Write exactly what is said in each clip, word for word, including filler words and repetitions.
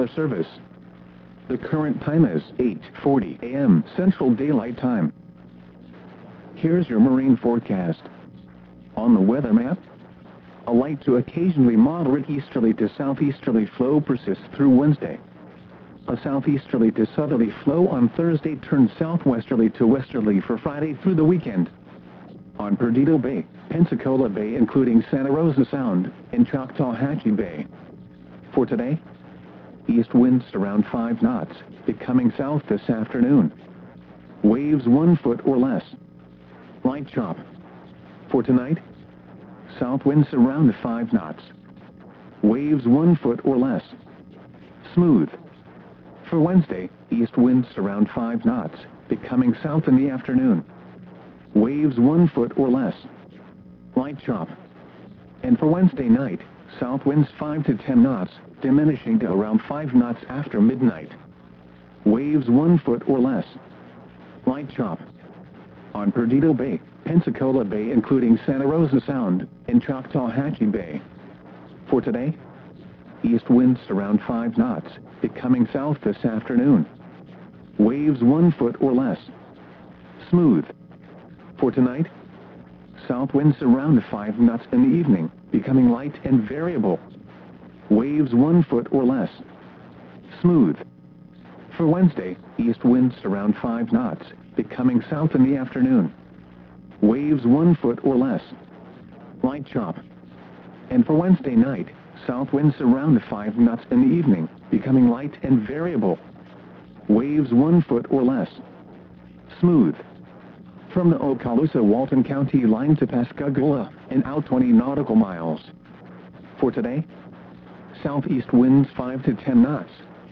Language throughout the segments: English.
service. The current time is eight forty a m Central Daylight Time. Here's your marine forecast. On the weather map, a light to occasionally moderate easterly to southeasterly flow persists through Wednesday. A southeasterly to southerly flow on Thursday turns southwesterly to westerly for Friday through the weekend. On Perdido Bay, Pensacola Bay including Santa Rosa Sound, and Choctawhatchee Bay. For today, east winds around five knots, becoming south this afternoon. Waves one foot or less. Light chop. For tonight, south winds around five knots. Waves one foot or less. Smooth. For Wednesday, east winds around five knots, becoming south in the afternoon. Waves one foot or less. Light chop. And for Wednesday night, south winds five to ten knots, diminishing to around five knots after midnight. Waves one foot or less. Light chop. On Perdido Bay, Pensacola Bay including Santa Rosa Sound, and Choctawhatchee Bay. For today, east winds around five knots, becoming south this afternoon. Waves one foot or less. Smooth. For tonight, south winds around five knots in the evening, becoming light and variable. Waves one foot or less. Smooth. For Wednesday, east winds around five knots, becoming south in the afternoon. Waves one foot or less. Light chop. And for Wednesday night, south winds around five knots in the evening, becoming light and variable. Waves one foot or less. Smooth. From the Okaloosa-Walton County line to Pascagoula, and out twenty nautical miles. For today, southeast winds five to ten knots.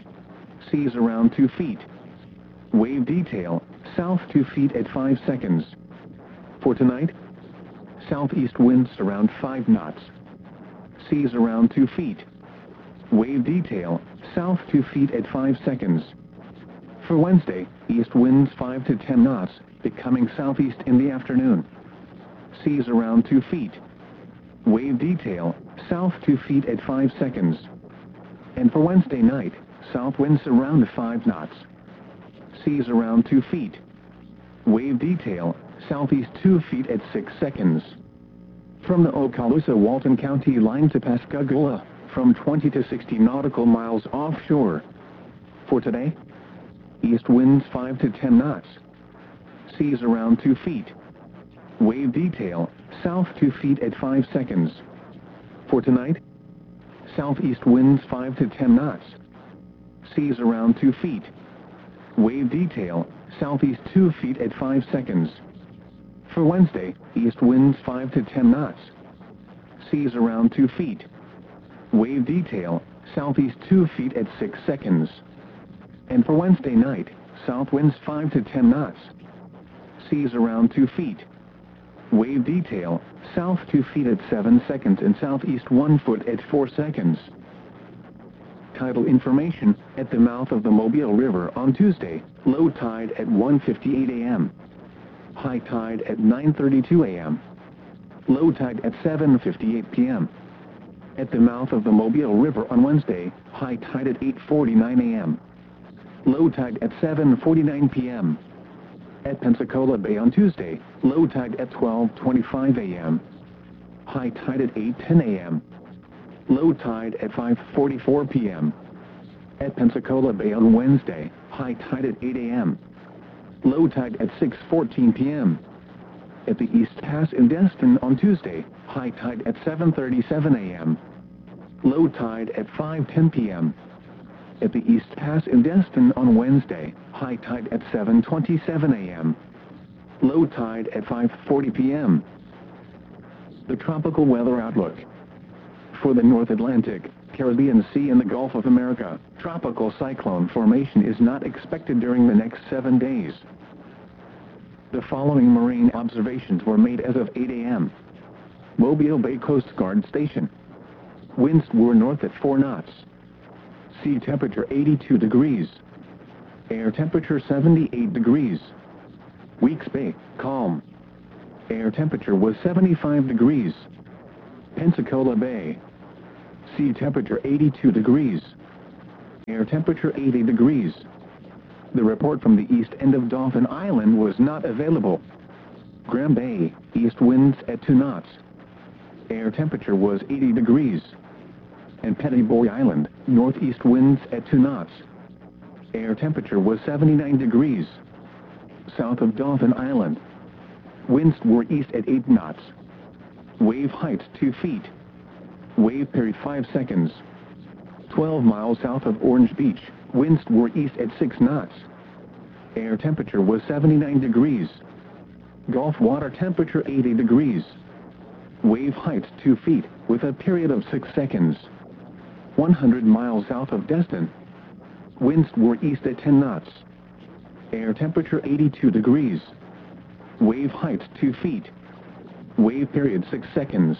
Seas around two feet. Wave detail, south two feet at five seconds. For tonight, southeast winds around five knots. Seas around two feet. Wave detail, south two feet at five seconds. For Wednesday, east winds five to ten knots, becoming southeast in the afternoon. Seas around two feet. Wave detail, south two feet at five seconds. And for Wednesday night, south winds around five knots. Seas around two feet. Wave detail, southeast two feet at six seconds. From the Okaloosa-Walton County line to Pascagoula, from twenty to sixty nautical miles offshore. For today, east winds five to ten knots. Seas around two feet. Wave detail, south two feet at five seconds. For tonight, southeast winds five to ten knots. Seas around two feet. Wave detail, southeast two feet at five seconds. For Wednesday, east winds five to ten knots. Seas around two feet. Wave detail, southeast two feet at six seconds. And for Wednesday night, south winds five to ten knots. Seas around two feet. Wave detail, south two feet at seven seconds and southeast one foot at four seconds. Tidal information, at the mouth of the Mobile River on Tuesday, low tide at one fifty-eight a m High tide at nine thirty-two a m Low tide at seven fifty-eight p m At the mouth of the Mobile River on Wednesday, high tide at eight forty-nine a m Low tide at seven forty-nine p m At Pensacola Bay on Tuesday, low tide at twelve twenty-five a m High tide at eight ten a m Low tide at five forty-four p m At Pensacola Bay on Wednesday, high tide at eight a m Low tide at six fourteen p m At the East Pass in Destin on Tuesday, high tide at seven thirty-seven a m Low tide at five ten p m At the East Pass in Destin on Wednesday, high tide at seven twenty-seven a m Low tide at five forty p m The tropical weather outlook. For the North Atlantic, Caribbean Sea and the Gulf of America, tropical cyclone formation is not expected during the next seven days. The following marine observations were made as of eight a m Mobile Bay Coast Guard Station. Winds were north at four knots. Sea temperature eighty-two degrees. Air temperature seventy-eight degrees. Weeks Bay, calm. Air temperature was seventy-five degrees. Pensacola Bay. Sea temperature eighty-two degrees. Air temperature eighty degrees. The report from the east end of Dauphin Island was not available. Graham Bay, east winds at two knots. Air temperature was eighty degrees. And Petty Boy Island, northeast winds at two knots. Air temperature was seventy-nine degrees. South of Dauphin Island, winds were east at eight knots. Wave height two feet. Wave period five seconds. twelve miles south of Orange Beach, winds were east at six knots. Air temperature was seventy-nine degrees. Gulf water temperature eighty degrees. Wave height two feet, with a period of six seconds. one hundred miles south of Destin, winds were east at ten knots. Air temperature eighty-two degrees. Wave height two feet. Wave period six seconds.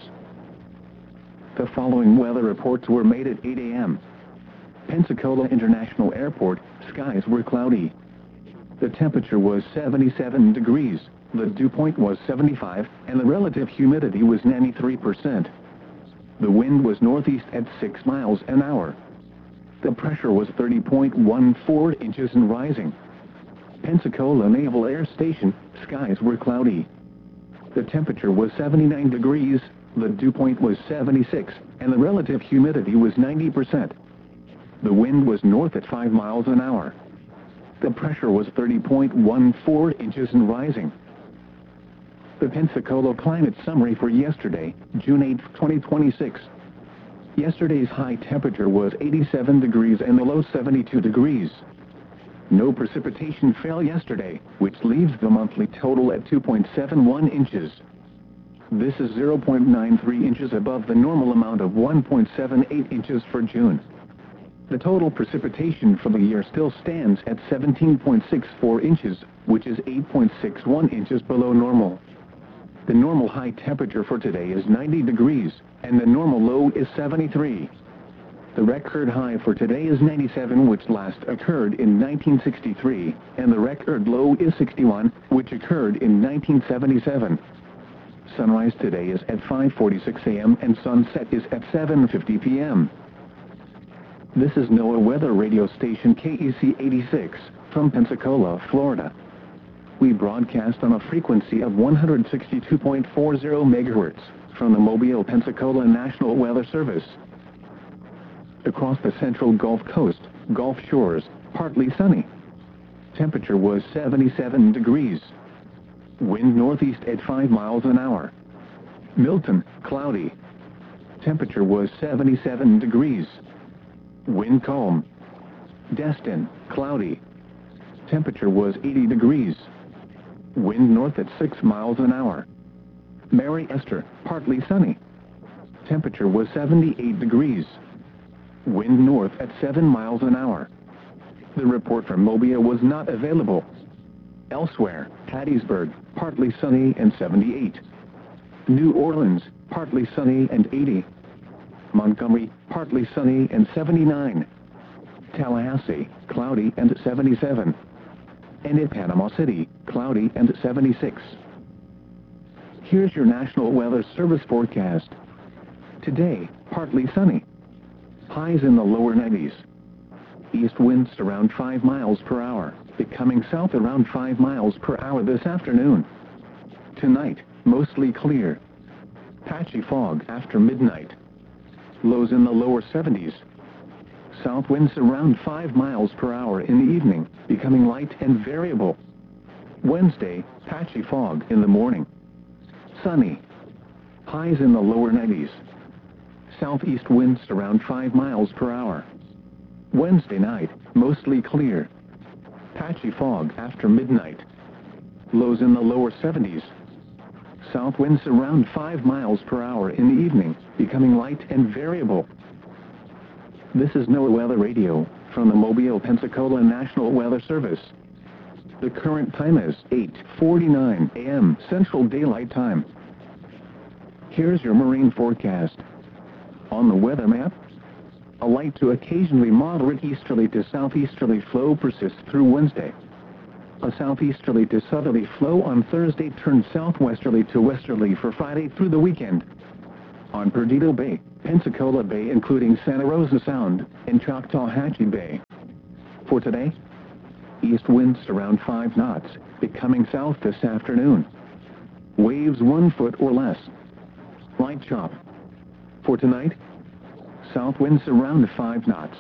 The following weather reports were made at eight A M Pensacola International Airport, skies were cloudy. The temperature was seventy-seven degrees, the dew point was seventy-five, and the relative humidity was ninety-three percent. The wind was northeast at six miles an hour. The pressure was thirty point one four inches and rising. Pensacola Naval Air Station, skies were cloudy. The temperature was seventy-nine degrees, the dew point was seventy-six, and the relative humidity was ninety percent. The wind was north at five miles an hour. The pressure was thirty point one four inches and rising. The Pensacola climate summary for yesterday, June eighth, twenty twenty-six. Yesterday's high temperature was eighty-seven degrees and the low seventy-two degrees. No precipitation fell yesterday, which leaves the monthly total at two point seven one inches. This is zero point nine three inches above the normal amount of one point seven eight inches for June. The total precipitation for the year still stands at seventeen point six four inches, which is eight point six one inches below normal. The normal high temperature for today is ninety degrees, and the normal low is seventy-three. The record high for today is ninety-seven, which last occurred in nineteen sixty-three, and the record low is sixty-one, which occurred in nineteen seventy-seven. Sunrise today is at five forty-six A M and sunset is at seven fifty P M This is NOAA Weather Radio Station K E C eighty-six, from Pensacola, Florida. We broadcast on a frequency of one hundred sixty-two point four zero megahertz, from the Mobile, Pensacola National Weather Service. Across the central Gulf Coast, Gulf Shores, partly sunny. Temperature was seventy-seven degrees. Wind northeast at five miles an hour. Milton, cloudy. Temperature was seventy-seven degrees. Wind calm. Destin, cloudy. Temperature was eighty degrees. Wind north at six miles an hour. Mary Esther, partly sunny. Temperature was seventy-eight degrees. Wind north at seven miles an hour. The report from Mobile was not available. Elsewhere, Hattiesburg, partly sunny and seventy-eight. New Orleans, partly sunny and eighty. Montgomery, partly sunny and seventy-nine. Tallahassee, cloudy and seventy-seven. And in Panama City, cloudy and seventy-six. Here's your National Weather Service forecast. Today, partly sunny. Highs in the lower nineties. East winds around five miles per hour, becoming south around five miles per hour this afternoon. Tonight, mostly clear. Patchy fog after midnight. Lows in the lower seventies. South winds around five miles per hour in the evening, becoming light and variable. Wednesday, patchy fog in the morning. Sunny. Highs in the lower nineties. Southeast winds around five miles per hour. Wednesday night, mostly clear. Patchy fog after midnight. Lows in the lower seventies. South winds around five miles per hour in the evening, becoming light and variable. This is NOAA Weather Radio, from the Mobile, Pensacola National Weather Service. The current time is eight forty-nine A M Central Daylight Time. Here's your marine forecast. On the weather map, a light to occasionally moderate easterly to southeasterly flow persists through Wednesday. A southeasterly to southerly flow on Thursday turns southwesterly to westerly for Friday through the weekend. on Perdido Bay, Pensacola Bay including Santa Rosa Sound, and Choctawhatchee Bay. For today, east winds around five knots, becoming south this afternoon. Waves one foot or less. Light chop. For tonight, south winds around five knots.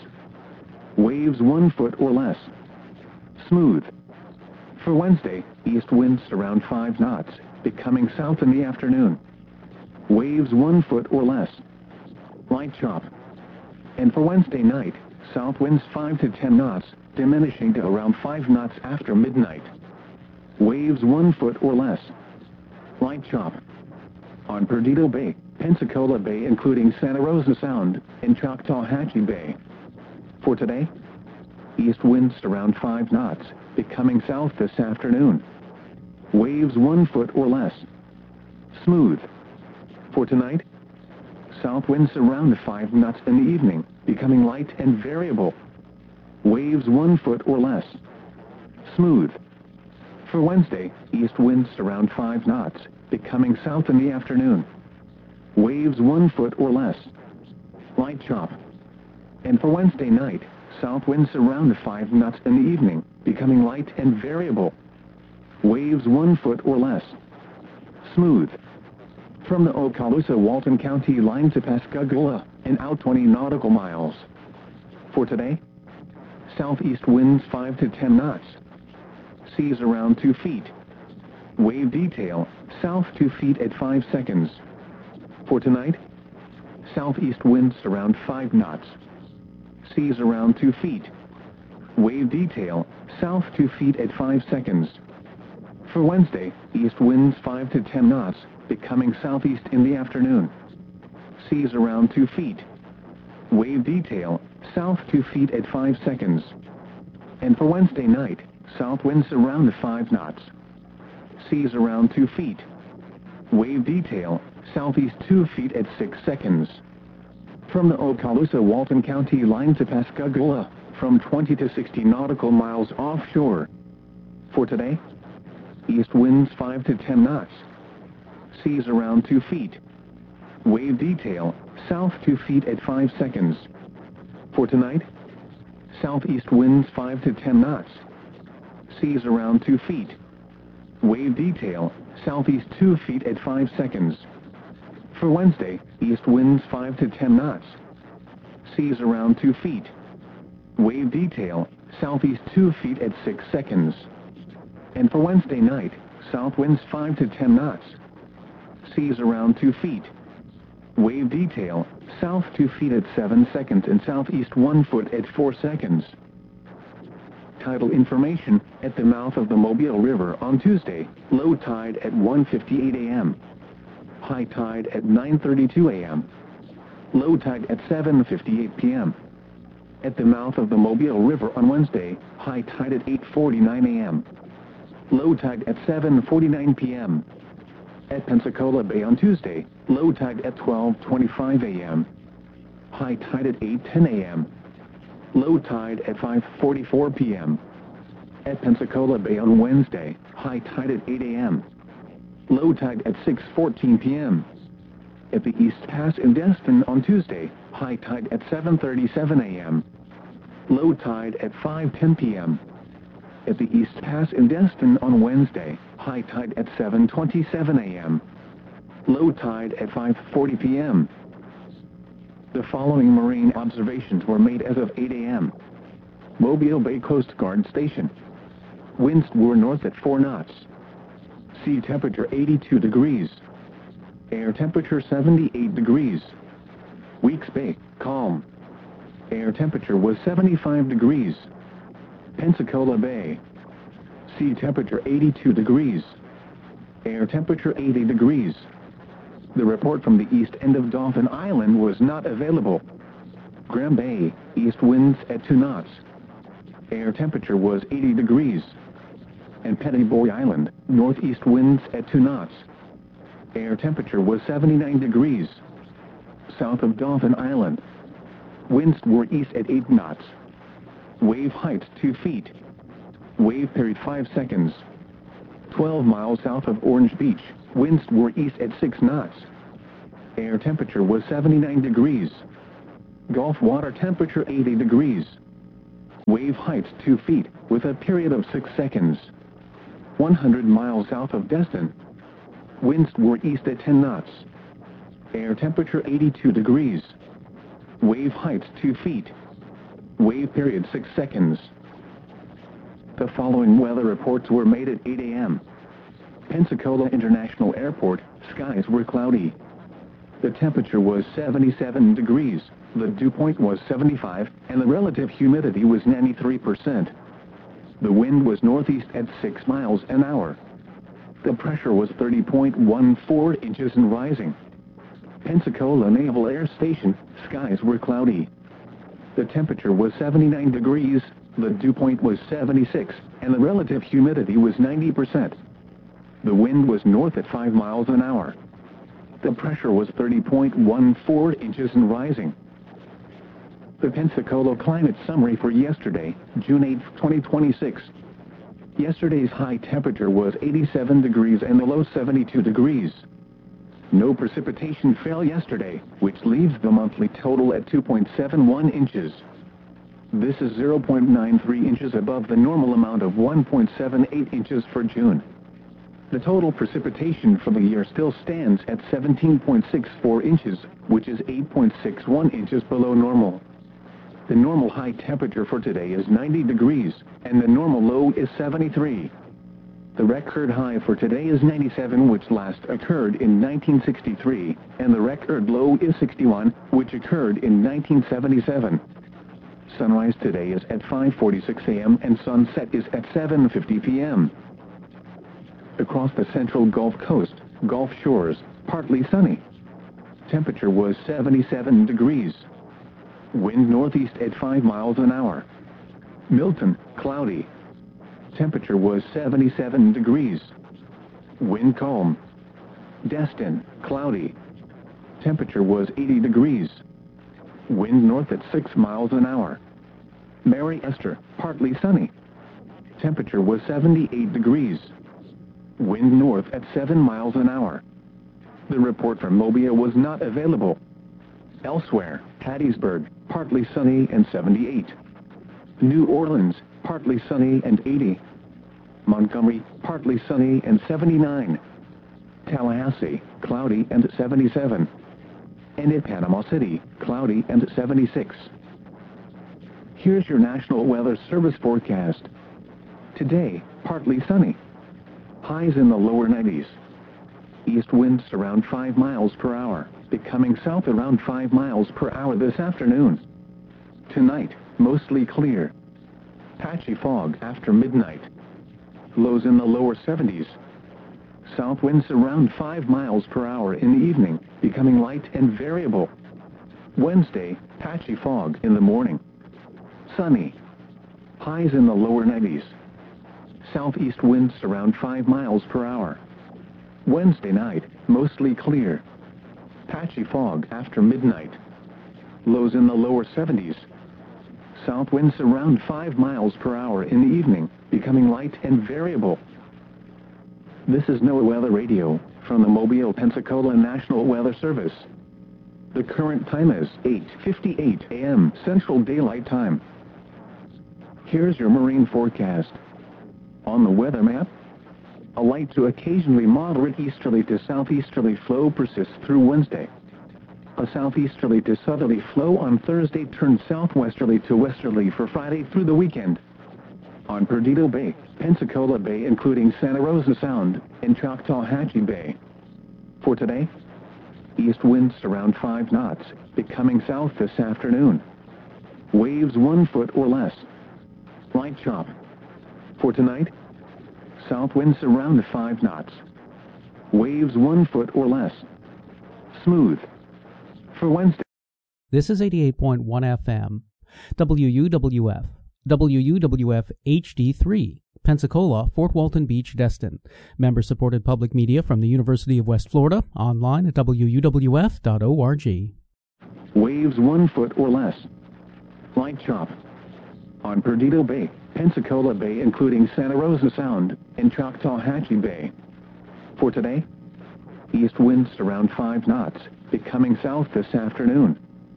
Waves one foot or less. Smooth. For Wednesday, east winds around five knots, becoming south in the afternoon. Waves one foot or less. Light chop. And for Wednesday night, south winds five to ten knots, diminishing to around five knots after midnight. Waves one foot or less. Light chop. On Perdido Bay, Pensacola Bay including Santa Rosa Sound, and Choctawhatchee Bay. For today, east winds around five knots, becoming south this afternoon. Waves one foot or less. Smooth. For tonight, south winds around five knots in the evening, becoming light and variable. Waves one foot or less. Smooth. For Wednesday, east winds around five knots, becoming south in the afternoon. Waves one foot or less. Light chop. And for Wednesday night, south winds around five knots in the evening, becoming light and variable. Waves one foot or less. Smooth. From the Okaloosa-Walton County line to Pascagoula, and out twenty nautical miles. For today, southeast winds five to ten knots. Seas around two feet. Wave detail, south two feet at five seconds. For tonight, southeast winds around five knots. Seas around two feet. Wave detail, south two feet at five seconds. For Wednesday, east winds five to ten knots, becoming southeast in the afternoon. Seas around two feet. Wave detail, south two feet at five seconds. And for Wednesday night, south winds around five knots. Seas around two feet. Wave detail, southeast two feet at six seconds. From the Okaloosa-Walton County line to Pascagoula, from twenty to sixty nautical miles offshore. For today, east winds five to ten knots. Seas around two feet. Wave detail, south two feet at five seconds. For tonight, southeast winds five to ten knots. Seas around two feet. Wave detail, southeast two feet at five seconds. For Wednesday, east winds five to ten knots. Seas around two feet. Wave detail, southeast two feet at six seconds. And for Wednesday night, south winds five to ten knots. Seas around two feet. Wave detail, south two feet at seven seconds and southeast one foot at four seconds. Tidal information, at the mouth of the Mobile River on Tuesday, low tide at one fifty-eight a m High tide at nine thirty-two a m Low tide at seven fifty-eight p m At the mouth of the Mobile River on Wednesday, high tide at eight forty-nine a m Low tide at seven forty-nine p m At Pensacola Bay on Tuesday, low tide at twelve twenty-five a m High tide at eight ten a m Low tide at five forty-four p m At Pensacola Bay on Wednesday, high tide at eight a m Low tide at six fourteen p m At the East Pass in Destin on Tuesday, high tide at seven thirty-seven a m Low tide at five ten p m At the East Pass in Destin on Wednesday, high tide at seven twenty-seven a m Low tide at five forty p m The following marine observations were made as of eight a m Mobile Bay Coast Guard Station. Winds were north at four knots. Sea temperature eighty-two degrees. Air temperature seventy-eight degrees. Weeks Bay, calm. Air temperature was seventy-five degrees. Pensacola Bay. Sea temperature eighty-two degrees. Air temperature eighty degrees. The report from the east end of Dauphin Island was not available. Graham Bay, east winds at two knots. Air temperature was eighty degrees. And Petty Boy Island, northeast winds at two knots. Air temperature was seventy-nine degrees. South of Dauphin Island, winds were east at eight knots. Wave height two feet. Wave period five seconds. twelve miles south of Orange Beach, winds were east at six knots. Air temperature was seventy-nine degrees. Gulf water temperature eighty degrees. Wave height two feet, with a period of six seconds. one hundred miles south of Destin. Winds were east at ten knots. Air temperature eighty-two degrees. Wave height two feet. Wave period six seconds. The following weather reports were made at eight A M Pensacola International Airport, skies were cloudy. The temperature was seventy-seven degrees, the dew point was seventy-five, and the relative humidity was ninety-three percent. The wind was northeast at six miles an hour. The pressure was thirty point one four inches and rising. Pensacola Naval Air Station, skies were cloudy. The temperature was seventy-nine degrees, the dew point was seventy-six, and the relative humidity was ninety percent. The wind was north at five miles an hour. The pressure was thirty point one four inches and rising. The Pensacola climate summary for yesterday, June eighth, twenty twenty-six. Yesterday's high temperature was eighty-seven degrees and the low seventy-two degrees. No precipitation fell yesterday, which leaves the monthly total at two point seven one inches. This is zero point nine three inches above the normal amount of one point seven eight inches for June. The total precipitation for the year still stands at seventeen point six four inches, which is eight point six one inches below normal. The normal high temperature for today is ninety degrees, and the normal low is seventy-three. The record high for today is ninety-seven, which last occurred in nineteen sixty-three, and the record low is sixty-one, which occurred in nineteen seventy-seven. Sunrise today is at five forty-six A M and sunset is at seven fifty P M Across the central Gulf Coast, Gulf Shores, partly sunny. Temperature was seventy-seven degrees. Wind northeast at five miles an hour. Milton, cloudy. Temperature was seventy-seven degrees. Wind calm. Destin, cloudy. Temperature was eighty degrees. Wind north at six miles an hour. Mary Esther, partly sunny. Temperature was seventy-eight degrees. Wind north at seven miles an hour. The report from Mobile was not available. Elsewhere, Hattiesburg, partly sunny and seventy-eight. New Orleans, partly sunny and eighty. Montgomery, partly sunny and seventy-nine. Tallahassee, cloudy and seventy-seven. And in Panama City, cloudy and seventy-six. Here's your National Weather Service forecast. Today, partly sunny. Highs in the lower nineties. East winds around five miles per hour, becoming south around five miles per hour this afternoon. Tonight, mostly clear. Patchy fog after midnight. Lows in the lower seventies. South winds around five miles per hour in the evening, becoming light and variable. Wednesday, patchy fog in the morning. Sunny. Highs in the lower nineties. Southeast winds around five miles per hour. Wednesday night, mostly clear. Patchy fog after midnight. Lows in the lower seventies. South winds around five miles per hour in the evening, becoming light and variable. This is NOAA Weather Radio, from the Mobile, Pensacola National Weather Service. The current time is eight fifty-eight A M Central Daylight Time. Here's your marine forecast. On the weather map, a light to occasionally moderate easterly to southeasterly flow persists through Wednesday. A southeasterly to southerly flow on Thursday turns southwesterly to westerly for Friday through the weekend. On Perdido Bay, Pensacola Bay including Santa Rosa Sound, and Choctawhatchee Bay. For today, east winds around five knots, becoming south this afternoon. Waves one foot or less. Light chop. For tonight, south winds around five knots. Waves one foot or less. Smooth. For Wednesday. This is eighty-eight point one F M, W U W F, W U W F H D three, Pensacola, Fort Walton Beach, Destin. Member-supported public media from the University of West Florida, online at W U W F dot org. Waves one foot or less. Light chop. On Perdido Bay, Pensacola Bay including Santa Rosa Sound, and Choctawhatchee Bay. For today, east winds around five knots, becoming south this afternoon.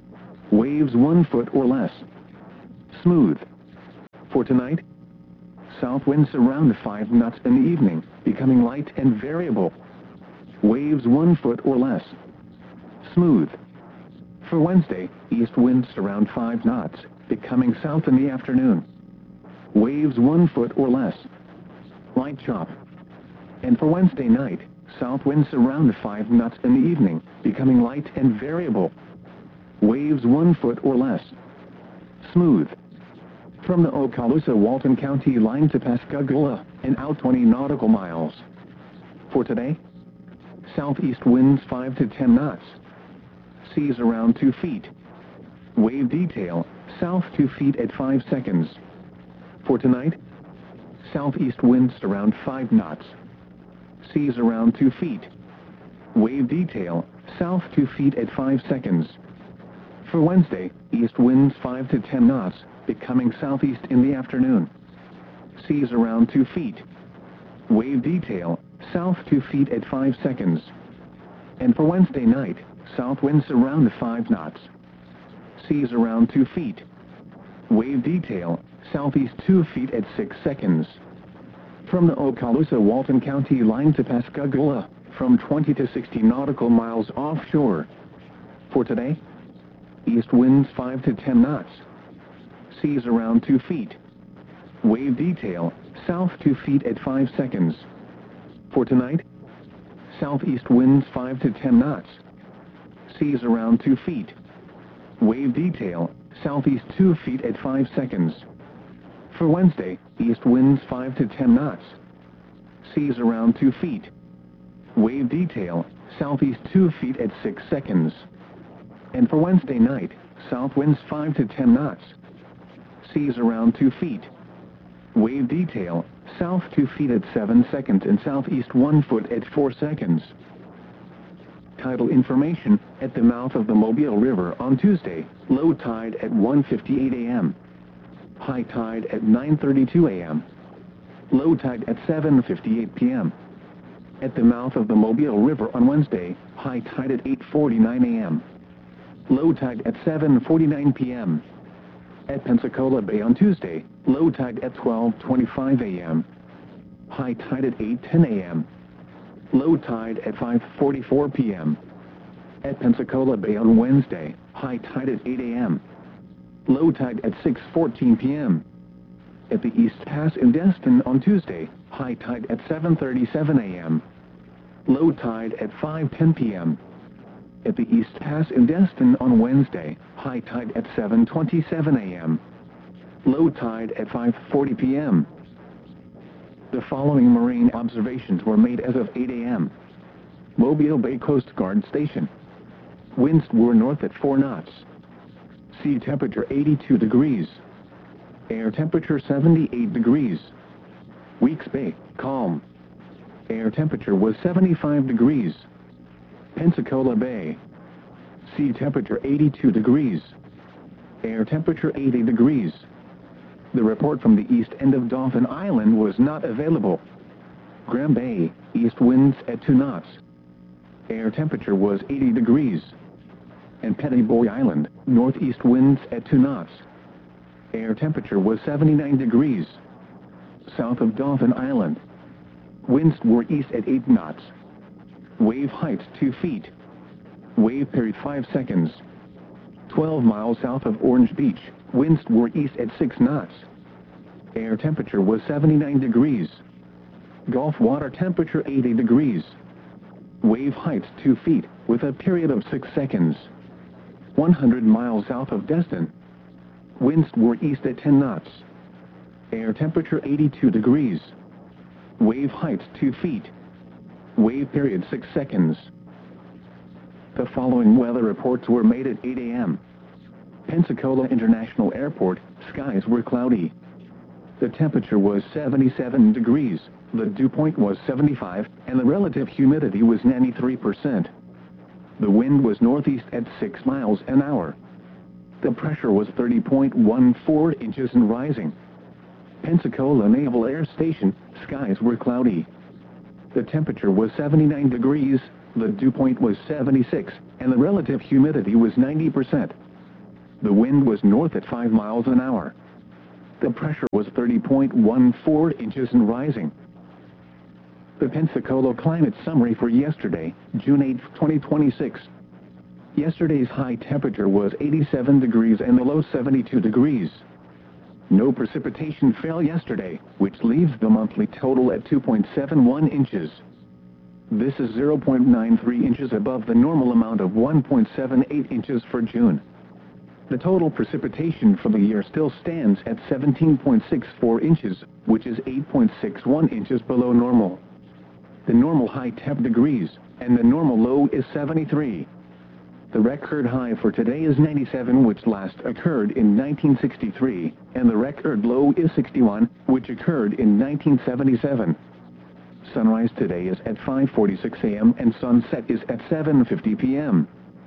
Waves one foot or less. Smooth. For tonight, south winds around five knots in the evening, becoming light and variable. Waves one foot or less. Smooth. For Wednesday, east winds around five knots, becoming south in the afternoon. Waves one foot or less. Light chop. And for Wednesday night, south winds around five knots in the evening, becoming light and variable. Waves one foot or less. Smooth. From the Okaloosa-Walton County line to Pascagoula, and out twenty nautical miles. For today, southeast winds five to ten knots. Seas around two feet. Wave detail, south two feet at five seconds. For tonight, southeast winds around five knots. Seas around two feet. Wave detail, south two feet at five seconds. For Wednesday, east winds five to ten knots, becoming southeast in the afternoon. Seas around two feet. Wave detail, south two feet at five seconds. And for Wednesday night, south winds around five knots. Seas around two feet. Wave detail, southeast two feet at six seconds. From the Okaloosa-Walton County line to Pascagoula, from twenty to sixty nautical miles offshore. For today, east winds five to ten knots. Seas around two feet. Wave detail, south two feet at five seconds. For tonight, southeast winds five to ten knots. Seas around two feet. Wave detail, southeast two feet at five seconds. For Wednesday, east winds five to ten knots. Seas around two feet. Wave detail, southeast two feet at six seconds. And for Wednesday night, south winds five to ten knots. Seas around two feet. Wave detail, south two feet at seven seconds and southeast one foot at four seconds. Tidal information, at the mouth of the Mobile River on Tuesday, low tide at one fifty-eight a m High tide at nine thirty-two a m Low tide at seven fifty-eight p m At the mouth of the Mobile River on Wednesday, high tide at eight forty-nine a m Low tide at seven forty-nine p m At Pensacola Bay on Tuesday, low tide at twelve twenty-five a m High tide at eight ten a m Low tide at five forty-four p m At Pensacola Bay on Wednesday, high tide at eight a m Low tide at six fourteen p m At the East Pass in Destin on Tuesday, high tide at seven thirty-seven a m Low tide at five ten p m At the East Pass in Destin on Wednesday, high tide at seven twenty-seven a m Low tide at five forty p m The following marine observations were made as of eight a m Mobile Bay Coast Guard Station. Winds were north at four knots. Sea temperature eighty-two degrees. Air temperature seventy-eight degrees. Weeks Bay, calm. Air temperature was seventy-five degrees. Pensacola Bay. Sea temperature eighty-two degrees. Air temperature eighty degrees. The report from the east end of Dauphin Island was not available. Graham Bay, east winds at two knots. Air temperature was eighty degrees. And Petty Boy Island, northeast winds at two knots. Air temperature was seventy-nine degrees. South of Dauphin Island, winds were east at eight knots. Wave height two feet. Wave period five seconds. twelve miles south of Orange Beach, winds were east at six knots. Air temperature was seventy-nine degrees. Gulf water temperature eighty degrees. Wave height two feet, with a period of six seconds. one hundred miles south of Destin, winds were east at ten knots. Air temperature eighty-two degrees. Wave height two feet. Wave period six seconds. The following weather reports were made at eight a m Pensacola International Airport, skies were cloudy. The temperature was seventy-seven degrees, the dew point was seventy-five, and the relative humidity was ninety-three percent. The wind was northeast at six miles an hour. The pressure was thirty point one four inches and rising. Pensacola Naval Air Station, skies were cloudy. The temperature was seventy-nine degrees, The dew point was seventy-six, and the relative humidity was ninety percent. The wind was north at five miles an hour. The pressure was thirty point one four inches and rising. The Pensacola Climate Summary for yesterday, June eighth, twenty twenty-six. Yesterday's high temperature was eighty-seven degrees and the low seventy-two degrees. No precipitation fell yesterday, which leaves the monthly total at two point seven one inches. This is zero point nine three inches above the normal amount of one point seven eight inches for June. The total precipitation for the year still stands at seventeen point six four inches, which is eight point six one inches below normal. The normal high temp degrees, and the normal low is seventy-three. The record high for today is ninety-seven, which last occurred in nineteen sixty-three, and the record low is sixty-one, which occurred in nineteen seventy-seven. Sunrise today is at five forty-six a m and sunset is at seven fifty p m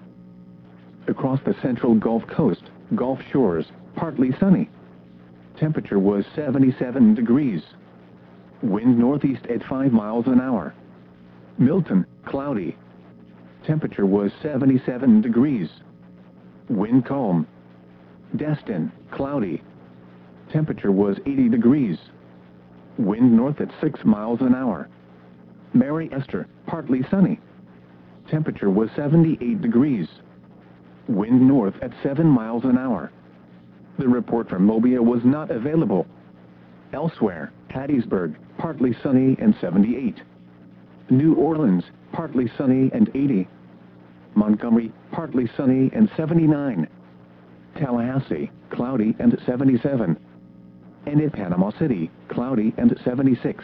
Across the central Gulf Coast, Gulf Shores, partly sunny. Temperature was seventy-seven degrees. Wind northeast at five miles an hour. Milton, cloudy. Temperature was seventy-seven degrees. Wind calm. Destin, cloudy. Temperature was eighty degrees. Wind north at six miles an hour. Mary Esther, partly sunny. Temperature was seventy-eight degrees. Wind north at seven miles an hour. The report from Mobile was not available. Elsewhere, Hattiesburg, partly sunny and seventy-eight. New Orleans, partly sunny and eighty. Montgomery, partly sunny and seventy-nine. Tallahassee, cloudy and seventy-seven. And in Panama City, cloudy and seventy-six.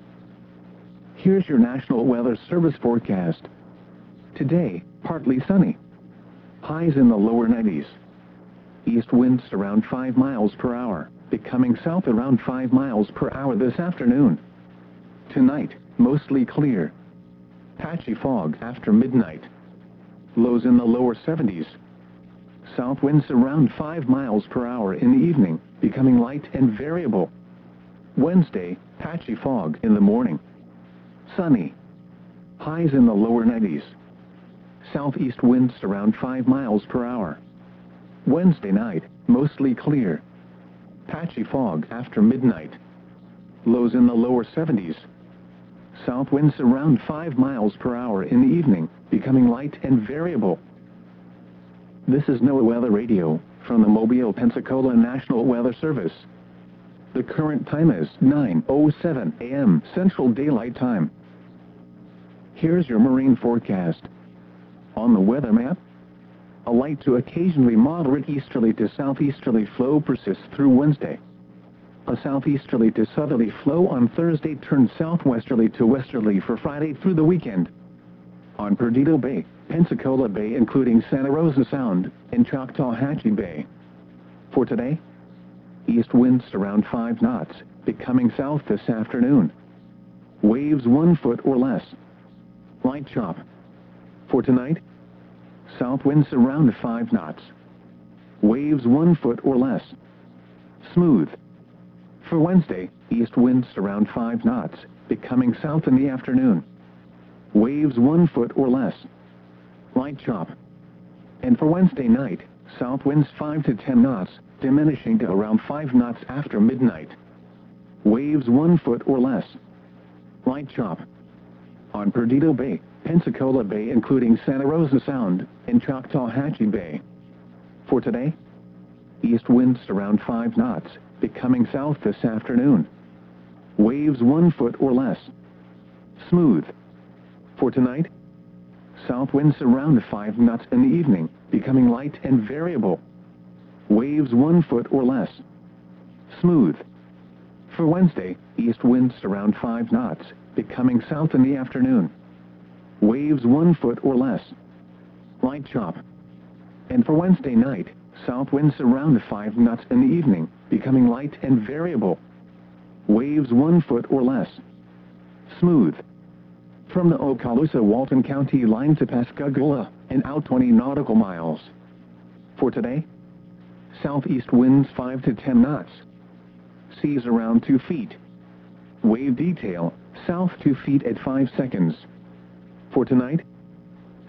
Here's your National Weather Service forecast. Today, partly sunny. Highs in the lower nineties. East winds around five miles per hour, becoming south around five miles per hour this afternoon. Tonight, mostly clear. Patchy fog after midnight. Lows in the lower seventies. South winds around five miles per hour in the evening, becoming light and variable. Wednesday, patchy fog in the morning. Sunny. Highs in the lower nineties. Southeast winds around five miles per hour. Wednesday night, mostly clear. Patchy fog after midnight. Lows in the lower seventies. South winds around five miles per hour in the evening, becoming light and variable. This is NOAA Weather Radio, from the Mobile, Pensacola National Weather Service. The current time is nine oh seven a m Central Daylight Time. Here's your marine forecast. On the weather map, a light to occasionally moderate easterly to southeasterly flow persists through Wednesday. A southeasterly to southerly flow on Thursday turns southwesterly to westerly for Friday through the weekend. On Perdido Bay, Pensacola Bay including Santa Rosa Sound, and Choctawhatchee Bay. For today, east winds around five knots, becoming south this afternoon. Waves one foot or less. Light chop. For tonight, south winds around five knots. Waves one foot or less. Smooth. For Wednesday, east winds around five knots, becoming south in the afternoon. Waves one foot or less. Light chop. And for Wednesday night, south winds five to ten knots, diminishing to around five knots after midnight. Waves one foot or less. Light chop. On Perdido Bay, Pensacola Bay including Santa Rosa Sound, and Choctawhatchee Bay. For today, east winds around five knots, becoming south this afternoon. Waves one foot or less. Smooth. For tonight, south winds around five knots in the evening, becoming light and variable. Waves one foot or less. Smooth. For Wednesday, east winds around five knots, becoming south in the afternoon. Waves one foot or less. Light chop. And for Wednesday night, south winds around five knots in the evening, becoming light and variable. Waves one foot or less. Smooth. From the Okaloosa-Walton County line to Pascagoula, and out twenty nautical miles. For today, southeast winds five to ten knots. Seas around two feet. Wave detail, south two feet at five seconds. For tonight,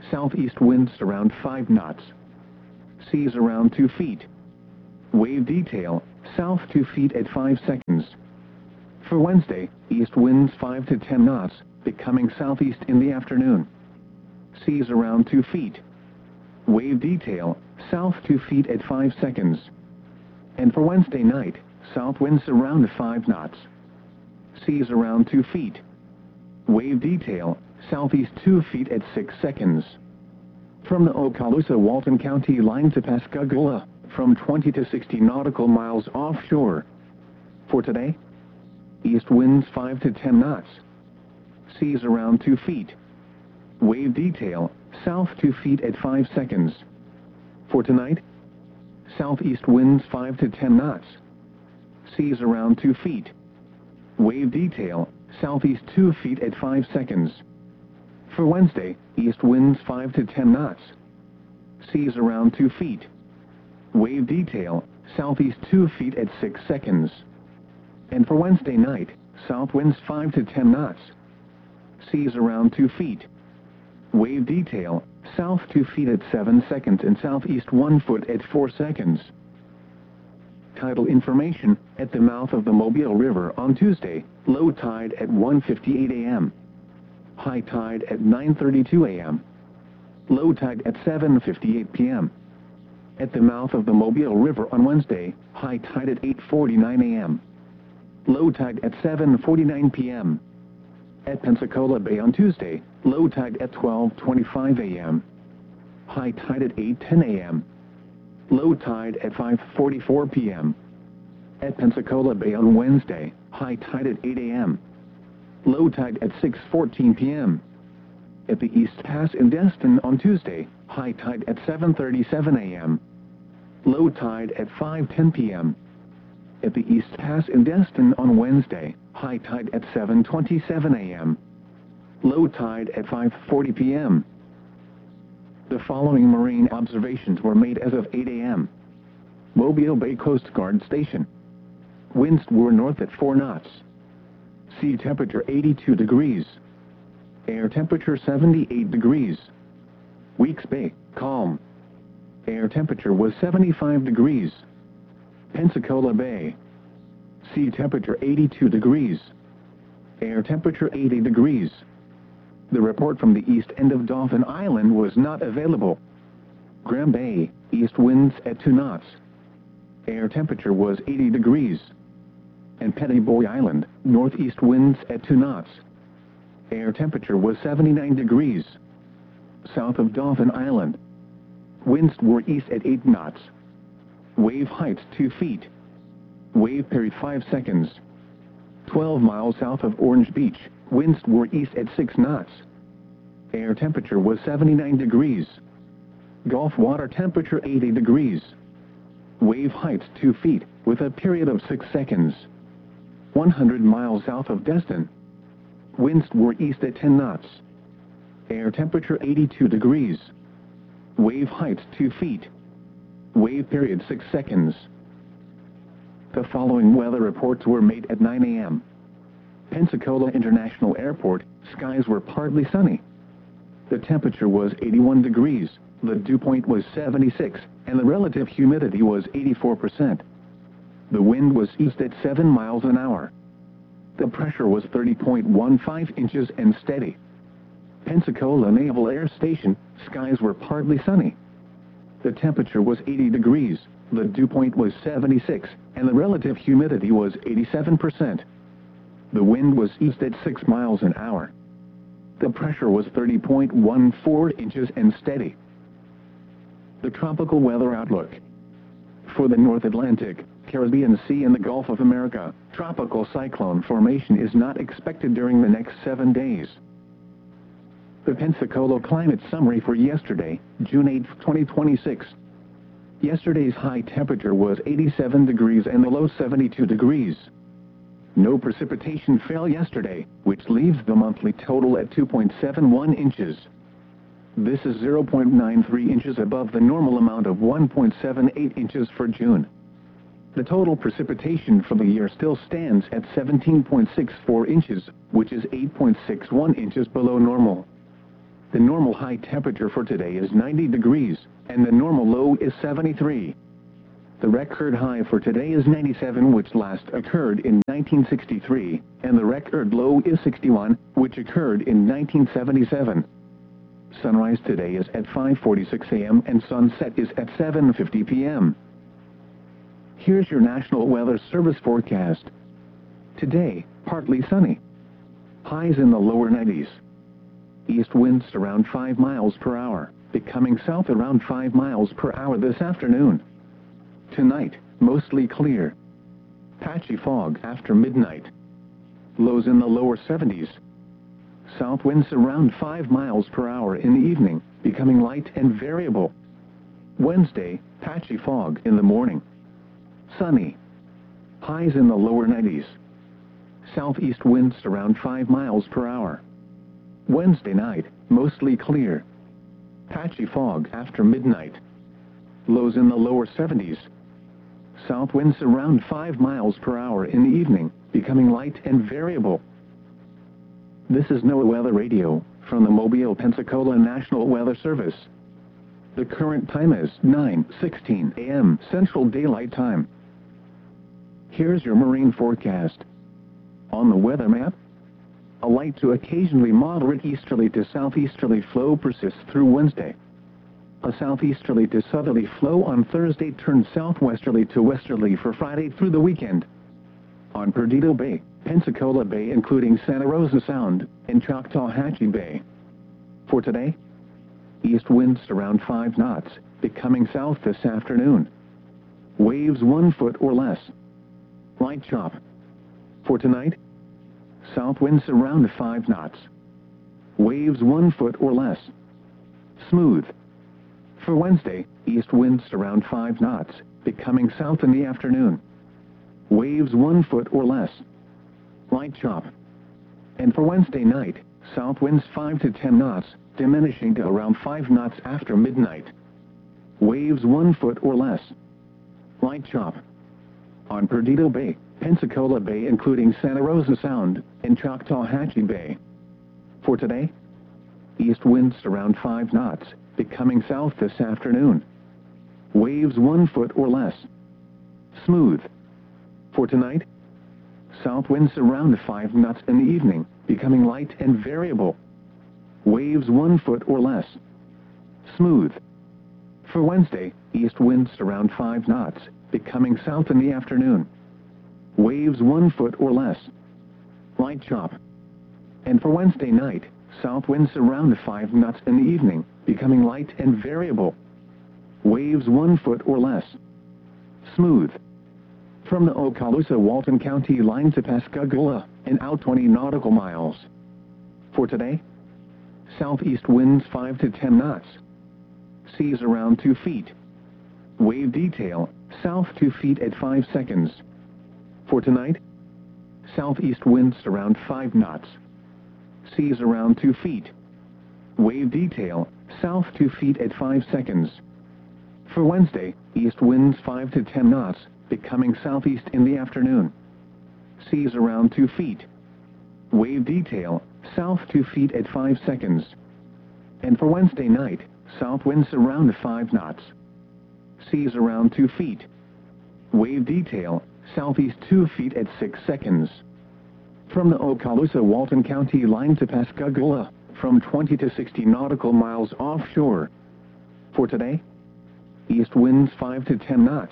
southeast winds around five knots. Seas around two feet. Wave detail, south two feet at five seconds. For Wednesday, east winds five to ten knots, becoming southeast in the afternoon. Seas around two feet. Wave detail, south two feet at five seconds. And for Wednesday night, south winds around five knots. Seas around two feet. Wave detail, southeast two feet at six seconds. From the Okaloosa-Walton County line to Pascagoula, from twenty to sixty nautical miles offshore. For today, east winds five to ten knots. Seas around two feet. Wave detail, south two feet at five seconds. For tonight, southeast winds five to ten knots. Seas around two feet. Wave detail, southeast two feet at five seconds. For Wednesday, east winds five to ten knots. Seas around two feet. Wave detail, southeast two feet at six seconds. And for Wednesday night, south winds five to ten knots. Seas around two feet. Wave detail, south two feet at seven seconds and southeast one foot at four seconds. Tidal information, at the mouth of the Mobile River on Tuesday, low tide at one fifty-eight a m High tide at nine thirty-two a m Low tide at seven fifty-eight p m At the mouth of the Mobile River on Wednesday, high tide at eight forty-nine a m Low tide at seven forty-nine p m At Pensacola Bay on Tuesday, low tide at twelve twenty-five a m High tide at eight ten a m Low tide at five forty-four p m At Pensacola Bay on Wednesday, high tide at eight a m Low tide at six fourteen p m At the East Pass in Destin on Tuesday, high tide at seven thirty-seven a m Low tide at five ten p m At the East Pass in Destin on Wednesday, high tide at seven twenty-seven a m Low tide at five forty p m The following marine observations were made as of eight a m Mobile Bay Coast Guard Station. Winds were north at four knots. Sea temperature eighty-two degrees. Air temperature seventy-eight degrees. Weeks Bay, calm. Air temperature was seventy-five degrees. Pensacola Bay. Sea temperature eighty-two degrees. Air temperature eighty degrees. The report from the east end of Dauphin Island was not available. Graham Bay, east winds at two knots. Air temperature was eighty degrees. And Petty Boy Island, northeast winds at two knots. Air temperature was seventy-nine degrees. South of Dauphin Island, winds were east at eight knots. Wave heights two feet. Wave period five seconds. twelve miles south of Orange Beach, winds were east at six knots. Air temperature was seventy-nine degrees. Gulf water temperature eighty degrees. Wave heights two feet, with a period of six seconds. one hundred miles south of Destin, winds were east at ten knots. Air temperature eighty-two degrees. Wave heights two feet. Wave period six seconds. The following weather reports were made at nine a m Pensacola International Airport, skies were partly sunny. The temperature was eighty-one degrees, the dew point was seventy-six, and the relative humidity was eighty-four percent. The wind was east at seven miles an hour. The pressure was thirty point one five inches and steady. Pensacola Naval Air Station, skies were partly sunny. The temperature was eighty degrees, the dew point was seventy-six, and the relative humidity was eighty-seven percent. The wind was east at six miles an hour. The pressure was thirty point one four inches and steady. The tropical weather outlook. For the North Atlantic, Caribbean Sea and the Gulf of America, tropical cyclone formation is not expected during the next seven days. The Pensacola climate summary for yesterday, June eighth, twenty twenty-six. Yesterday's high temperature was eighty-seven degrees and the low seventy-two degrees. No precipitation fell yesterday, which leaves the monthly total at two point seven one inches. This is zero point nine three inches above the normal amount of one point seven eight inches for June. The total precipitation for the year still stands at seventeen point six four inches, which is eight point six one inches below normal. The normal high temperature for today is ninety degrees, and the normal low is seventy-three. The record high for today is ninety-seven, which last occurred in nineteen sixty-three, and the record low is sixty-one, which occurred in nineteen seventy-seven. Sunrise today is at five forty-six a m and sunset is at seven fifty p m Here's your National Weather Service forecast. Today, partly sunny. Highs in the lower nineties. East winds around five miles per hour, becoming south around five miles per hour this afternoon. Tonight, mostly clear. Patchy fog after midnight. Lows in the lower seventies. South winds around five miles per hour in the evening, becoming light and variable. Wednesday, patchy fog in the morning. Sunny. Highs in the lower nineties. Southeast winds around five miles per hour. Wednesday night, mostly clear. Patchy fog after midnight. Lows in the lower seventies. South winds around five miles per hour in the evening, becoming light and variable. This is NOAA Weather Radio, from the Mobile, Pensacola National Weather Service. The current time is nine sixteen a m Central Daylight Time. Here's your marine forecast. On the weather map, a light to occasionally moderate easterly to southeasterly flow persists through Wednesday. A southeasterly to southerly flow on Thursday turns southwesterly to westerly for Friday through the weekend. On Perdido Bay, Pensacola Bay including Santa Rosa Sound, and Choctawhatchee Bay. For today, east winds around five knots, becoming south this afternoon. Waves one foot or less. Light chop. For tonight, south winds around five knots. Waves one foot or less. Smooth. For Wednesday, east winds around five knots, becoming south in the afternoon. Waves one foot or less. Light chop. And for Wednesday night, south winds five to ten knots, diminishing to around five knots after midnight. Waves one foot or less. Light chop. On Perdido Bay, Pensacola Bay including Santa Rosa Sound, and Choctawhatchee Bay. For today, east winds around five knots, becoming south this afternoon. Waves one foot or less. Smooth. For tonight, south winds around five knots in the evening, becoming light and variable. Waves one foot or less. Smooth. For Wednesday, east winds around five knots, becoming south in the afternoon. Waves one foot or less. Light chop. And for Wednesday night, south winds around five knots in the evening, becoming light and variable. Waves one foot or less. Smooth. From the Okaloosa-Walton County line to Pascagoula, and out twenty nautical miles. For today, southeast winds five to ten knots. Seas around two feet. Wave detail, south two feet at five seconds. For tonight, southeast winds around five knots. Seas around two feet. Wave detail, south two feet at five seconds. For Wednesday, east winds five to ten knots, becoming southeast in the afternoon. Seas around two feet. Wave detail, south two feet at five seconds. And for Wednesday night, south winds around five knots. Seas around two feet. Wave detail, southeast two feet at six seconds. From the Okaloosa-Walton County line to Pascagoula, from twenty to sixty nautical miles offshore. For today, east winds five to ten knots.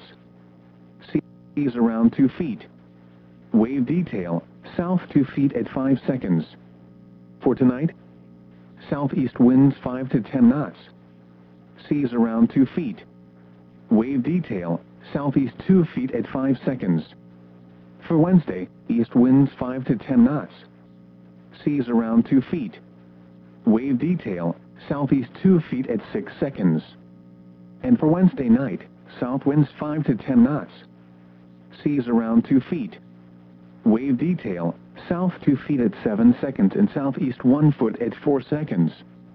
Seas around two feet. Wave detail, south two feet at five seconds. For tonight, southeast winds five to ten knots. Seas around two feet. Wave detail, southeast two feet at five seconds. For Wednesday, east winds five to ten knots. Seas around two feet. Wave detail, southeast two feet at six seconds. And for Wednesday night, south winds five to ten knots. Seas around two feet. Wave detail, south two feet at seven seconds and southeast one foot at four seconds.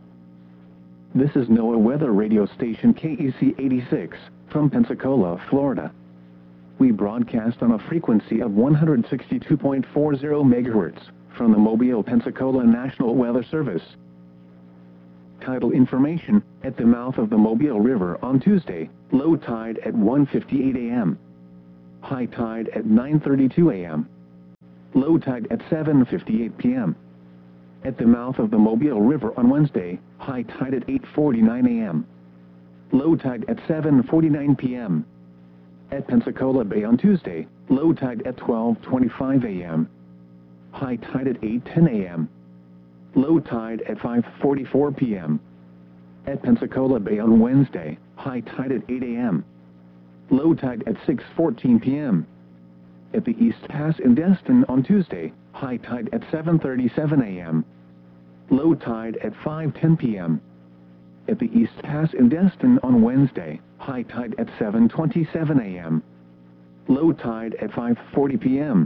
This is NOAA Weather Radio Station K E C eighty-six, from Pensacola, Florida. We broadcast on a frequency of one hundred sixty-two point four zero megahertz, from the Mobile, Pensacola National Weather Service. Tidal information, at the mouth of the Mobile River on Tuesday, low tide at one fifty-eight a m High tide at nine thirty-two a m Low tide at seven fifty-eight p m At the mouth of the Mobile River on Wednesday, high tide at eight forty-nine a m Low tide at seven forty-nine p m At Pensacola Bay on Tuesday, low tide at twelve twenty-five a m High tide at eight ten a m Low tide at five forty-four p m At Pensacola Bay on Wednesday, high tide at eight a m Low tide at six fourteen p m At the East Pass in Destin on Tuesday, high tide at seven thirty-seven a m Low tide at five ten p m At the East Pass in Destin on Wednesday, high tide at seven twenty-seven a m Low tide at five forty p m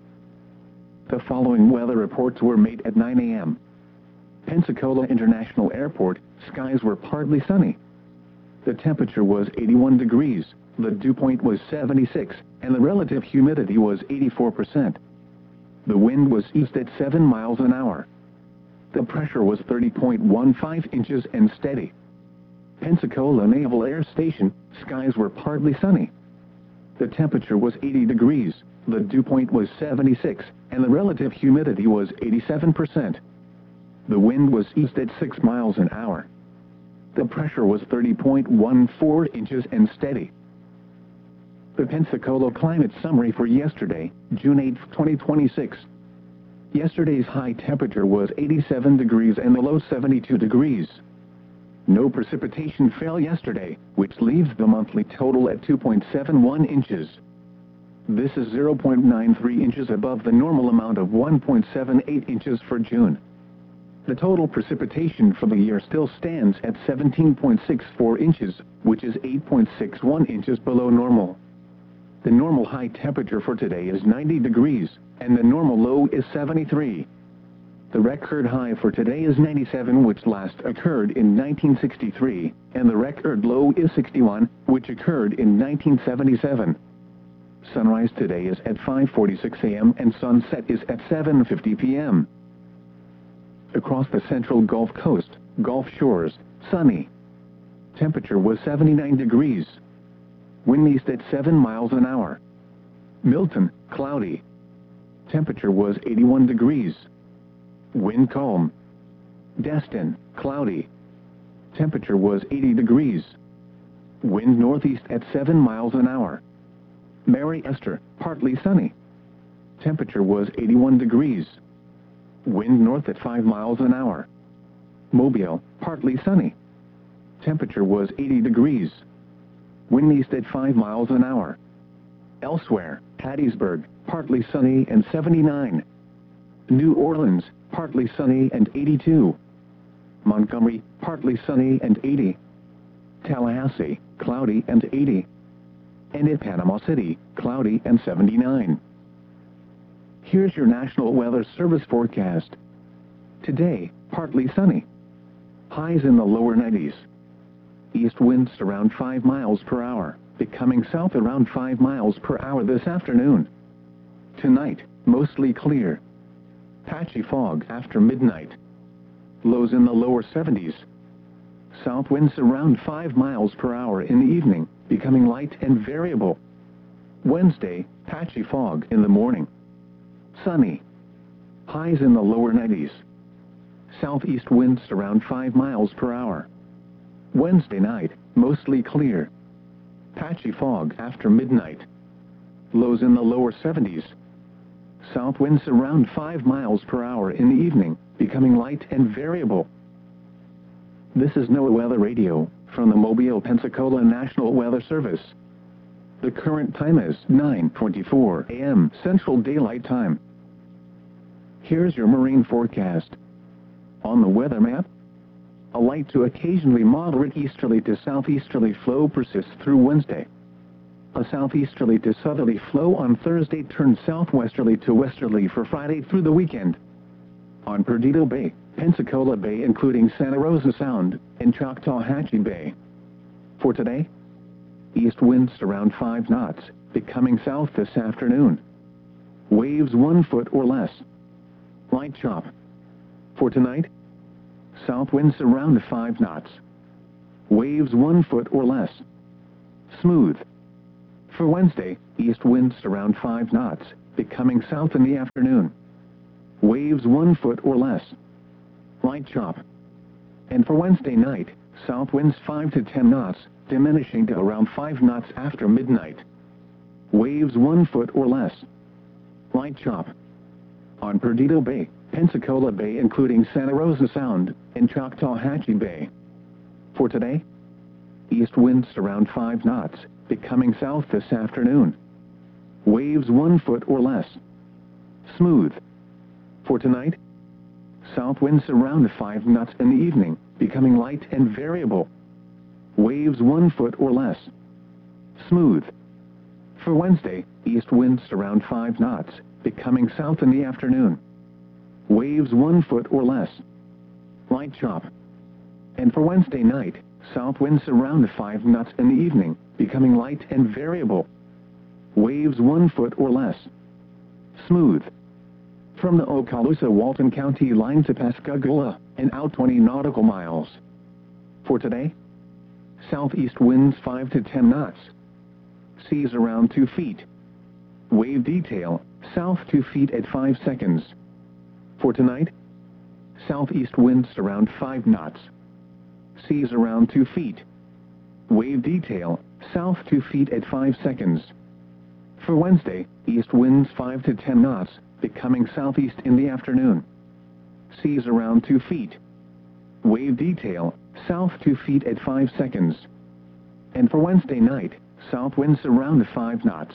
The following weather reports were made at nine a m Pensacola International Airport, skies were partly sunny. The temperature was eighty-one degrees, the dew point was seventy-six, and the relative humidity was eighty-four percent. The wind was east at seven miles an hour. The pressure was thirty point one five inches and steady. Pensacola Naval Air Station, skies were partly sunny. The temperature was eighty degrees, the dew point was seventy-six, and the relative humidity was eighty-seven percent. The wind was east at six miles an hour. The pressure was thirty point one four inches and steady. The Pensacola climate summary for yesterday, June eighth, twenty twenty-six. Yesterday's high temperature was eighty-seven degrees and the low seventy-two degrees. No precipitation fell yesterday, which leaves the monthly total at two point seven one inches. This is zero point nine three inches above the normal amount of one point seven eight inches for June. The total precipitation for the year still stands at seventeen point six four inches, which is eight point six one inches below normal. The normal high temperature for today is ninety degrees, and the normal low is seventy-three. The record high for today is ninety-seven, which last occurred in nineteen sixty-three, and the record low is sixty-one, which occurred in nineteen seventy-seven. Sunrise today is at five forty-six a m and sunset is at seven fifty p m Across the central Gulf Coast, Gulf Shores, sunny. Temperature was seventy-nine degrees. Wind east at seven miles an hour. Milton, cloudy. Temperature was eighty-one degrees. Wind calm. Destin, cloudy. Temperature was eighty degrees. Wind northeast at seven miles an hour. Mary Esther, partly sunny. Temperature was eighty-one degrees. Wind north at five miles an hour. Mobile, partly sunny. Temperature was eighty degrees. Wind east at five miles an hour. Elsewhere, Hattiesburg, partly sunny and seventy-nine. New Orleans, partly sunny and eighty-two. Montgomery, partly sunny and eighty. Tallahassee, cloudy and eighty. And in Panama City, cloudy and seventy-nine. Here's your National Weather Service forecast. Today, partly sunny. Highs in the lower nineties. East winds around five miles per hour, becoming south around five miles per hour this afternoon. Tonight, mostly clear. Patchy fog after midnight. Lows in the lower seventies. South winds around five miles per hour in the evening, becoming light and variable. Wednesday, patchy fog in the morning. Sunny. Highs in the lower nineties. Southeast winds around five miles per hour. Wednesday night, mostly clear. Patchy fog after midnight. Lows in the lower seventies. South winds around five miles per hour in the evening, becoming light and variable. This is NOAA Weather Radio, from the Mobile, Pensacola National Weather Service. The current time is nine twenty-four a m Central Daylight Time. Here's your marine forecast. On the weather map, a light to occasionally moderate easterly to southeasterly flow persists through Wednesday. A southeasterly to southerly flow on Thursday turns southwesterly to westerly for Friday through the weekend. On Perdido Bay, Pensacola Bay including Santa Rosa Sound, and Choctawhatchee Bay. For today, east winds around five knots, becoming south this afternoon. Waves one foot or less. Light chop. For tonight, south winds around five knots. Waves one foot or less. Smooth. For Wednesday, east winds around five knots, becoming south in the afternoon. Waves one foot or less. Light chop. And for Wednesday night, south winds five to ten knots, diminishing to around five knots after midnight. Waves one foot or less. Light chop. On Perdido Bay, Pensacola Bay including Santa Rosa Sound, and Choctawhatchee Bay. For today, east winds around five knots, becoming south this afternoon. Waves one foot or less. Smooth. For tonight, south winds around five knots in the evening, becoming light and variable. Waves one foot or less. Smooth. For Wednesday, east winds around five knots, becoming south in the afternoon. Waves one foot or less. Light chop. And for Wednesday night, south winds around five knots in the evening, becoming light and variable. Waves one foot or less. Smooth. From the Okaloosa-Walton County line to Pascagoula, and out twenty nautical miles. For today, southeast winds five to ten knots. Seas around two feet. Wave detail, south two feet at five seconds. For tonight, southeast winds around five knots. Seas around two feet. Wave detail, south two feet at five seconds. For Wednesday, east winds five to ten knots, becoming southeast in the afternoon. Seas around two feet. Wave detail, south two feet at five seconds. And for Wednesday night, south winds around five knots.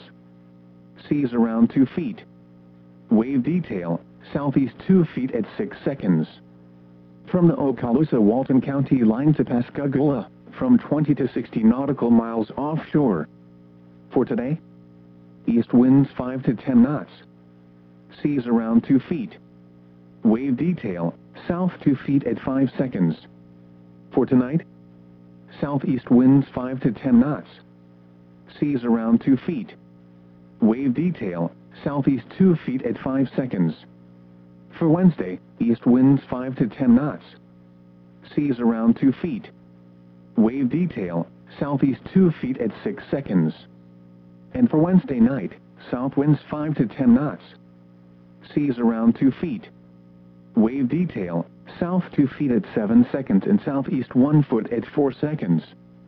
Seas around two feet. Wave detail, southeast two feet at six seconds. From the Okaloosa-Walton County line to Pascagoula, from twenty to sixty nautical miles offshore. For today, east winds five to ten knots. Seas around two feet. Wave detail, south two feet at five seconds. For tonight, southeast winds five to ten knots. Seas around two feet. Wave detail, southeast two feet at five seconds. For Wednesday, east winds five to ten knots. Seas around two feet. Wave detail, southeast two feet at six seconds. And for Wednesday night, south winds five to ten knots. Seas around two feet. Wave detail, south two feet at seven seconds and southeast one foot at four seconds.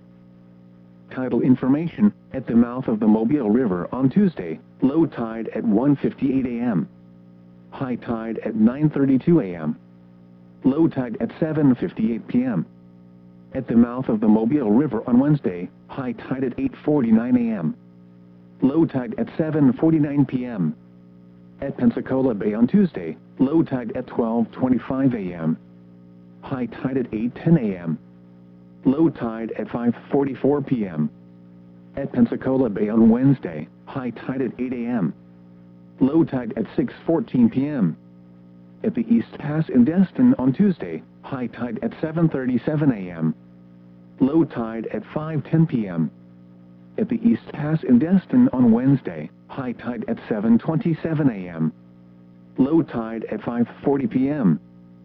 Tidal information, at the mouth of the Mobile River on Tuesday, low tide at one fifty-eight a m High tide at nine thirty-two a m Low tide at seven fifty-eight p m At the mouth of the Mobile River on Wednesday, high tide at eight forty-nine a m Low tide at seven forty-nine p m At Pensacola Bay on Tuesday, low tide at twelve twenty-five a m High tide at eight ten a m Low tide at five forty-four p m At Pensacola Bay on Wednesday, high tide at eight a m Low tide at six fourteen p m At the East Pass in Destin on Tuesday, high tide at seven thirty-seven a m Low tide at five ten p m At the East Pass in Destin on Wednesday, high tide at seven twenty-seven a m Low tide at five forty p m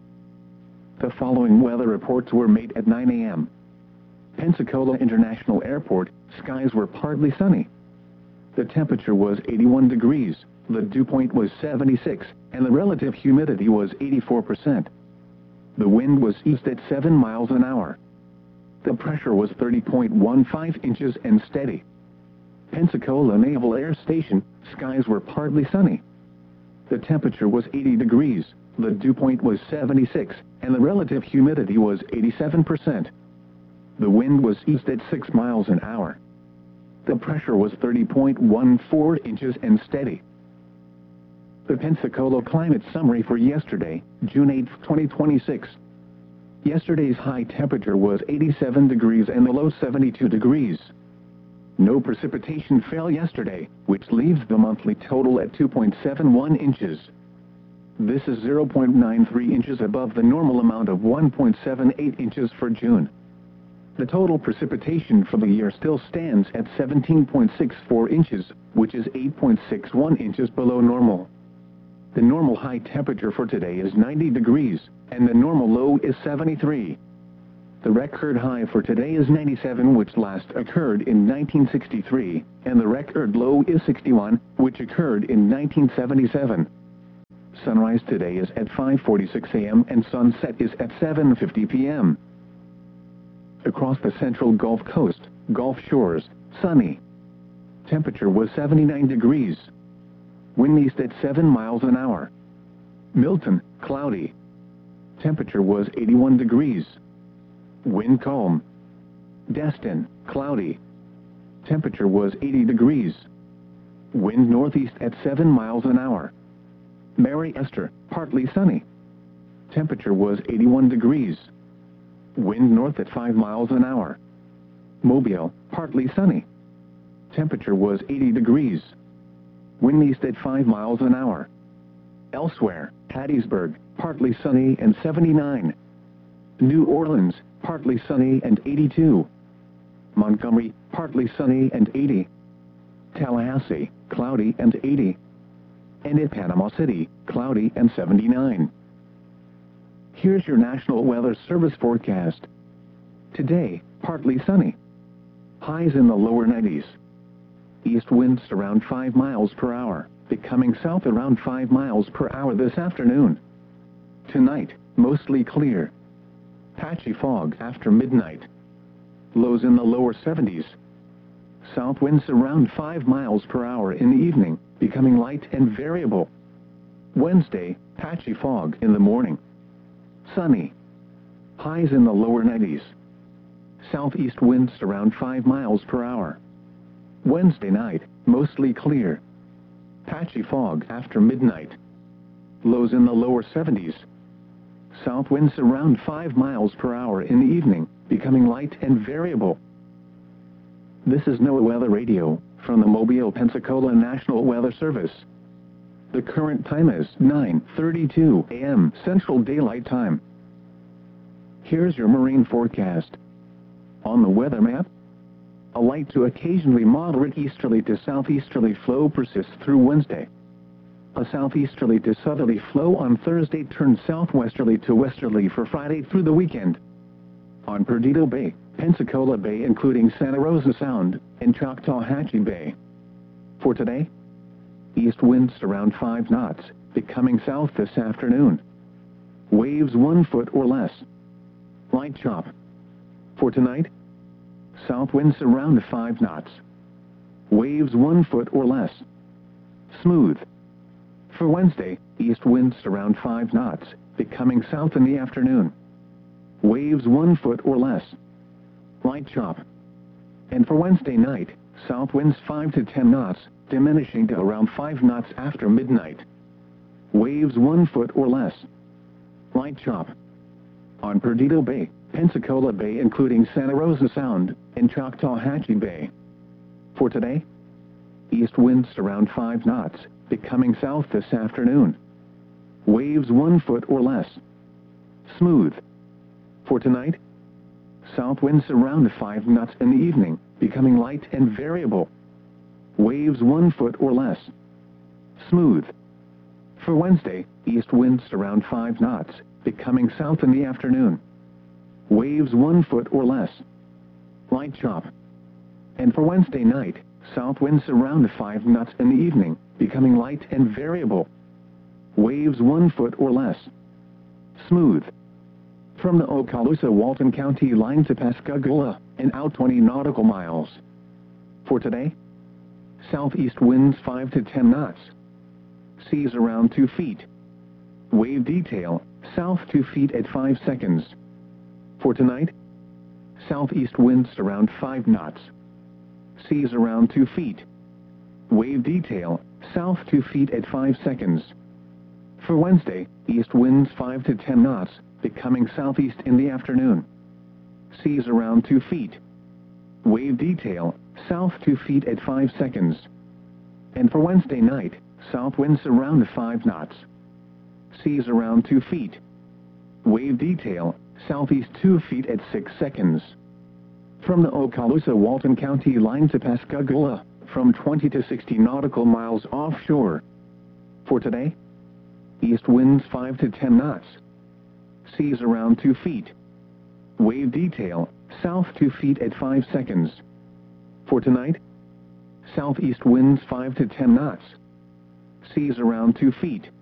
The following weather reports were made at nine a m Pensacola International Airport, skies were partly sunny. The temperature was eighty-one degrees, the dew point was seventy-six, and the relative humidity was eighty-four percent. The wind was east at seven miles an hour. The pressure was thirty point one five inches and steady. Pensacola Naval Air Station, skies were partly sunny. The temperature was eighty degrees, the dew point was seventy-six, and the relative humidity was eighty-seven percent. The wind was east at six miles an hour. The pressure was thirty point one four inches and steady. The Pensacola Climate Summary for yesterday, June eighth, twenty twenty-six. Yesterday's high temperature was eighty-seven degrees and the low seventy-two degrees. No precipitation fell yesterday, which leaves the monthly total at two point seven one inches. This is zero point nine three inches above the normal amount of one point seven eight inches for June. The total precipitation for the year still stands at seventeen point six four inches, which is eight point six one inches below normal. The normal high temperature for today is ninety degrees, and the normal low is seventy-three. The record high for today is ninety-seven, which last occurred in nineteen sixty-three, and the record low is sixty-one, which occurred in nineteen seventy-seven. Sunrise today is at five forty-six a m and sunset is at seven fifty p m Across the central Gulf Coast, Gulf Shores, sunny. Temperature was seventy-nine degrees. Wind east at seven miles an hour. Milton, cloudy. Temperature was eighty-one degrees. Wind calm. Destin, cloudy. Temperature was eighty degrees. Wind northeast at seven miles an hour. Mary Esther, partly sunny. Temperature was eighty-one degrees. Wind north at five miles an hour. Mobile, partly sunny. Temperature was eighty degrees. Wind east at five miles an hour. Elsewhere, Hattiesburg, partly sunny and seventy-nine. New Orleans, partly sunny and eighty-two. Montgomery, partly sunny and eighty. Tallahassee, cloudy and eighty. And in Panama City, cloudy and seventy-nine. Here's your National Weather Service forecast. Today, partly sunny. Highs in the lower nineties. East winds around five miles per hour, becoming south around five miles per hour this afternoon. Tonight, mostly clear. Patchy fog after midnight. Lows in the lower seventies. South winds around five miles per hour in the evening, becoming light and variable. Wednesday, patchy fog in the morning. Sunny. Highs in the lower nineties. Southeast winds around five miles per hour. Wednesday night, mostly clear. Patchy fog after midnight. Lows in the lower seventies. South winds around five miles per hour in the evening, becoming light and variable. This is NOAA Weather Radio, from the Mobile, Pensacola National Weather Service. The current time is nine thirty-two a m Central Daylight Time. Here's your marine forecast. On the weather map, a light to occasionally moderate easterly to southeasterly flow persists through Wednesday. A southeasterly to southerly flow on Thursday turns southwesterly to westerly for Friday through the weekend. On Perdido Bay, Pensacola Bay including Santa Rosa Sound, and Choctawhatchee Bay. For today, east winds around five knots, becoming south this afternoon. Waves one foot or less. Light chop. For tonight, south winds around five knots. Waves one foot or less. Smooth. For Wednesday, east winds around five knots, becoming south in the afternoon. Waves one foot or less. Light chop. And for Wednesday night, south winds five to ten knots, diminishing to around five knots after midnight. Waves one foot or less. Light chop. On Perdido Bay, Pensacola Bay including Santa Rosa Sound, and Choctawhatchee Bay. For today, east winds around five knots, becoming south this afternoon. Waves one foot or less. Smooth. For tonight, south winds around five knots in the evening, becoming light and variable. Waves one foot or less. Smooth. For Wednesday, east winds around five knots, becoming south in the afternoon. Waves one foot or less. Light chop. And for Wednesday night, south winds around five knots in the evening, becoming light and variable. Waves one foot or less. Smooth. From the Okaloosa-Walton County line to Pascagoula, and out twenty nautical miles. For today, southeast winds five to ten knots. Seas around two feet. Wave detail, south two feet at five seconds. For tonight, southeast winds around five knots. Seas around two feet. Wave detail, south two feet at five seconds. For Wednesday, east winds five to ten knots, becoming southeast in the afternoon. Seas around two feet. Wave detail, south two feet at five seconds. And for Wednesday night, south winds around five knots. Seas around two feet. Wave detail, southeast two feet at six seconds. From the Okaloosa-Walton County line to Pascagoula, from twenty to sixty nautical miles offshore. For today, East winds five to ten knots. Seas around two feet. Wave detail, south two feet at five seconds. For tonight, southeast winds five to ten knots. Seas around two feet.